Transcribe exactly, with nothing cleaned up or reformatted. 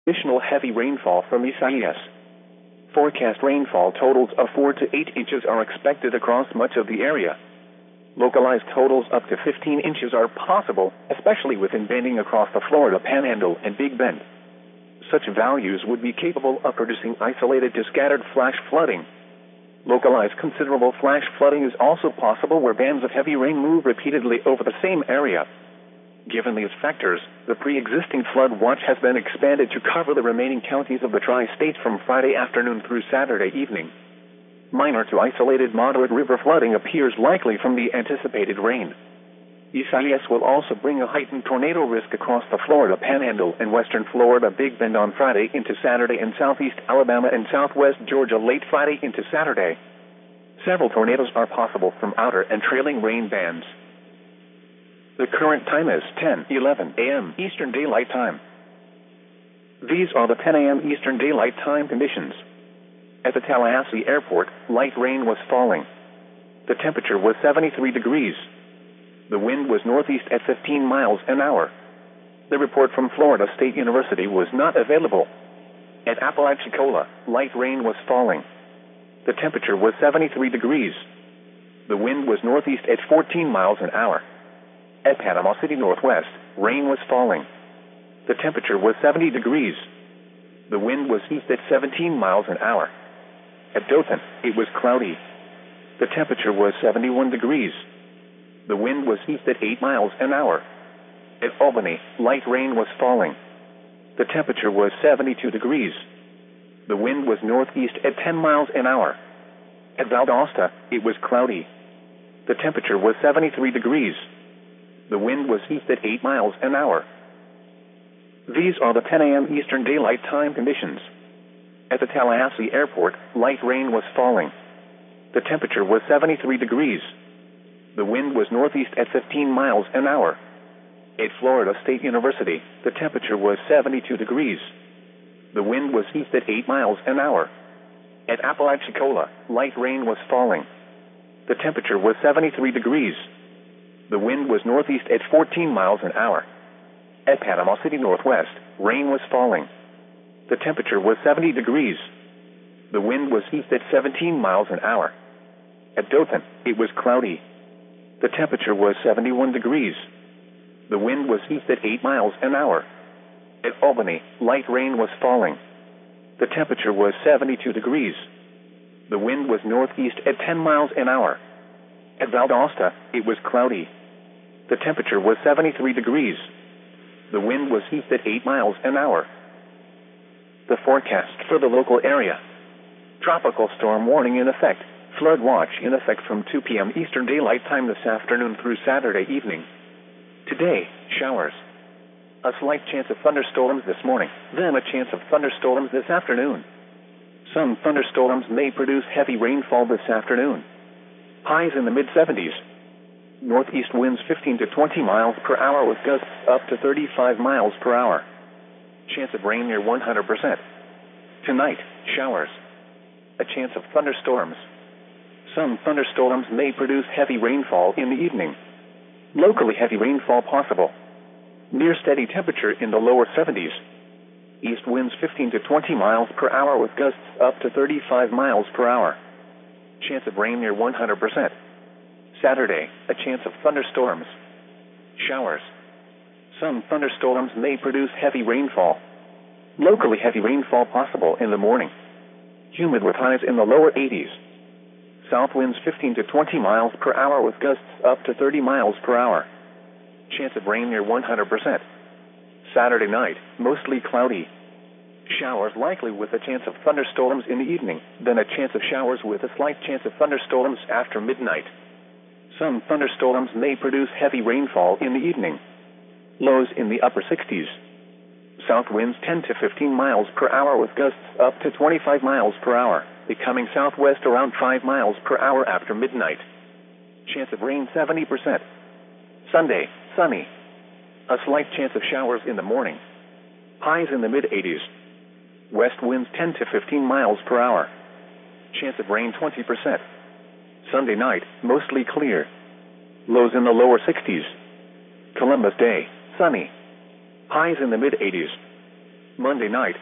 Additional heavy rainfall from Isaias. Forecast rainfall totals of four to eight inches are expected across much of the area. Localized totals up to fifteen inches are possible, especially within bending across the Florida Panhandle and Big Bend. Such values would be capable of producing isolated to scattered flash flooding. Localized considerable flash flooding is also possible where bands of heavy rain move repeatedly over the same area. Given these factors, the pre-existing flood watch has been expanded to cover the remaining counties of the tri-state from Friday afternoon through Saturday evening. Minor to isolated moderate river flooding appears likely from the anticipated rain. Isaias will also bring a heightened tornado risk across the Florida Panhandle and western Florida Big Bend on Friday into Saturday and southeast Alabama and southwest Georgia late Friday into Saturday. Several tornadoes are possible from outer and trailing rain bands. The current time is ten eleven a m Eastern Daylight Time. These are the ten a m Eastern Daylight Time conditions. At the Tallahassee Airport, light rain was falling. The temperature was seventy-three degrees. The wind was northeast at fifteen miles an hour. The report from Florida State University was not available. At Apalachicola, light rain was falling. The temperature was seventy-three degrees. The wind was northeast at fourteen miles an hour. At Panama City Northwest, rain was falling. The temperature was seventy degrees. The wind was east at seventeen miles an hour. At Dothan, it was cloudy. The temperature was seventy-one degrees. The wind was east at eight miles an hour. At Albany, light rain was falling. The temperature was seventy-two degrees. The wind was northeast at ten miles an hour. At Valdosta, it was cloudy. The temperature was seventy-three degrees. The wind was east at eight miles an hour. These are the ten a m Eastern Daylight Time conditions. At the Tallahassee Airport, light rain was falling. The temperature was seventy-three degrees. The wind was northeast at fifteen miles an hour. At Florida State University, the temperature was seventy-two degrees. The wind was east at eight miles an hour. At Apalachicola, light rain was falling. The temperature was seventy-three degrees. The wind was northeast at fourteen miles an hour. At Panama City Northwest, rain was falling. The temperature was seventy degrees. The wind was east at seventeen miles an hour. At Dothan, it was cloudy. The temperature was seventy-one degrees. The wind was east at eight miles an hour. At Albany, light rain was falling. The temperature was seventy-two degrees. The wind was northeast at ten miles an hour. At Valdosta, it was cloudy. The temperature was seventy-three degrees. The wind was east at eight miles an hour. The forecast for the local area. Tropical storm warning in effect. Flood watch in effect from two p m Eastern Daylight Time this afternoon through Saturday evening. Today, showers. A slight chance of thunderstorms this morning, then a chance of thunderstorms this afternoon. Some thunderstorms may produce heavy rainfall this afternoon. Highs in the mid seventies. Northeast winds fifteen to twenty miles per hour with gusts up to thirty-five miles per hour. Chance of rain near one hundred percent. Tonight, showers. A chance of thunderstorms. Some thunderstorms may produce heavy rainfall in the evening. Locally heavy rainfall possible. Near steady temperature in the lower seventies. East winds fifteen to twenty miles per hour with gusts up to thirty-five miles per hour. Chance of rain near one hundred percent. Saturday, a chance of thunderstorms. Showers. Some thunderstorms may produce heavy rainfall. Locally heavy rainfall possible in the morning. Humid with highs in the lower eighties. South winds fifteen to twenty miles per hour with gusts up to thirty miles per hour. Chance of rain near one hundred percent. Saturday night, mostly cloudy. Showers likely with a chance of thunderstorms in the evening, then a chance of showers with a slight chance of thunderstorms after midnight. Some thunderstorms may produce heavy rainfall in the evening. Lows in the upper sixties. South winds ten to fifteen miles per hour with gusts up to twenty-five miles per hour, becoming southwest around five miles per hour after midnight. Chance of rain seventy percent. Sunday, sunny. A slight chance of showers in the morning. Highs in the mid eighties. West winds ten to fifteen miles per hour. Chance of rain twenty percent. Sunday night, mostly clear. Lows in the lower sixties. Columbus Day, sunny. Highs in the mid eighties. Monday night,